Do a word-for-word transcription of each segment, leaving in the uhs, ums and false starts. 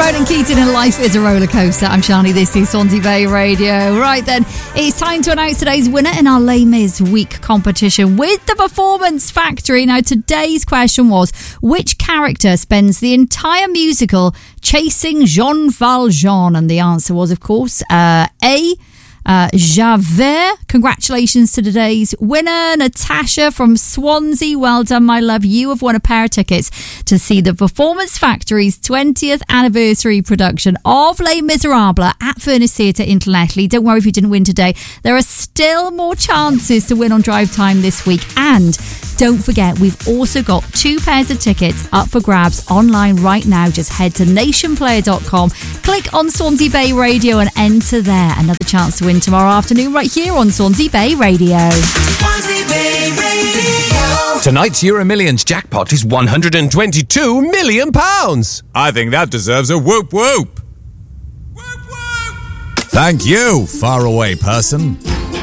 Ronan Keating and Life is a Roller Coaster. I'm Shani, this is Swansea Bay Radio. Right then, it's time to announce today's winner in our Les Mis week competition with the Performance Factory. Now, today's question was, which character spends the entire musical chasing Jean Valjean? And the answer was, of course, uh, A, Uh, Javert. Congratulations to today's winner, Natasha from Swansea. Well done, my love. You have won a pair of tickets to see the Performance Factory's twentieth anniversary production of Les Miserables at Furnace Theatre in Llanelli. Don't worry if you didn't win today. There are still more chances to win on Drive Time this week. And don't forget, we've also got two pairs of tickets up for grabs online right now. Just head to nation player dot com, click on Swansea Bay Radio and enter there. Another chance to win tomorrow afternoon right here on Swansea Bay Radio. Swansea Bay Radio. Tonight's Euro Millions jackpot is one hundred twenty-two million pounds. I think that deserves a whoop whoop. Whoop whoop. Thank you, faraway person.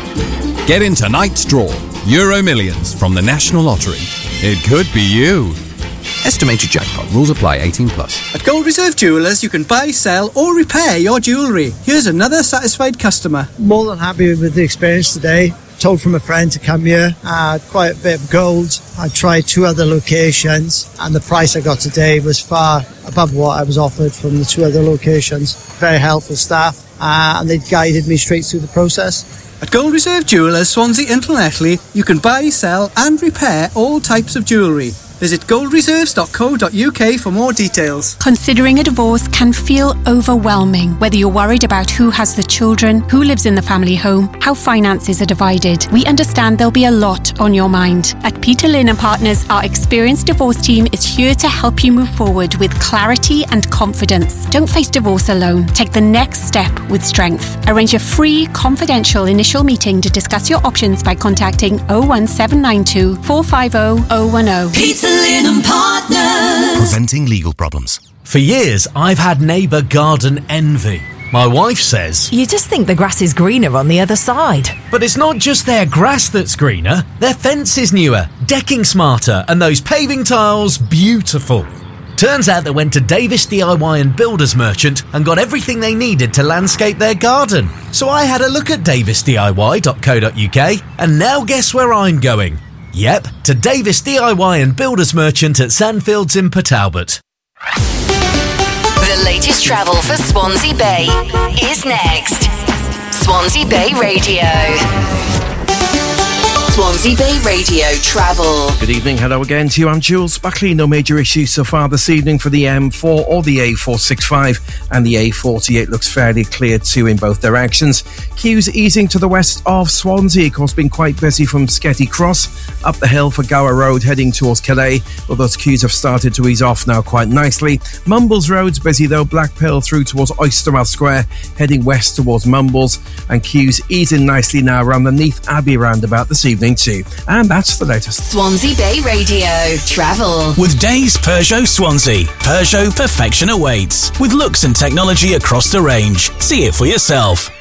Get in tonight's draw. Euro Millions from the National Lottery. It could be you. Estimated jackpot. Rules apply. eighteen plus. At Gold Reserve Jewellers, you can buy, sell or repair your jewellery. Here's another satisfied customer. More than happy with the experience today. Told from a friend to come here. I had quite a bit of gold. I tried two other locations and the price I got today was far above what I was offered from the two other locations. Very helpful staff uh, and they guided me straight through the process. At Gold Reserve Jewellers, Swansea and Llanelli, you can buy, sell and repair all types of jewellery. Visit gold reserves dot co dot uk for more details. Considering a divorce can feel overwhelming. Whether you're worried about who has the children, who lives in the family home, how finances are divided, we understand there'll be a lot on your mind. At Peter Lynn and Partners, our experienced divorce team is here to help you move forward with clarity and confidence. Don't face divorce alone. Take the next step with strength. Arrange a free, confidential initial meeting to discuss your options by contacting oh one seven nine two, four five oh, oh one oh. Peter Lynn and Partners. Preventing legal problems. For years, I've had neighbour garden envy. My wife says, you just think the grass is greener on the other side. But it's not just their grass that's greener. Their fence is newer, decking smarter, and those paving tiles beautiful. Turns out they went to Davis D I Y and Builders Merchant and got everything they needed to landscape their garden. So I had a look at davis D I Y dot co dot uk, and now guess where I'm going? Yep, to Davis D I Y and Builders Merchant at Sandfields in Port Talbot. The latest travel for Swansea Bay is next. Swansea Bay Radio. Swansea Bay Radio Travel. Good evening, hello again to you. I'm Jules Buckley. No major issues so far this evening for the M four or the A four sixty-five, and the A forty-eight looks fairly clear too in both directions. Queues easing to the west of Swansea, of course, been quite busy from Sketty Cross up the hill for Gower Road heading towards Calais, but those queues have started to ease off now quite nicely. Mumbles Road's busy though, Blackpill through towards Oystermouth Square heading west towards Mumbles, and queues easing nicely now around the Neath Abbey roundabout this evening too. And that's the latest. Swansea Bay Radio Travel. With Days Peugeot Swansea, Peugeot perfection awaits. With looks and technology across the range. See it for yourself.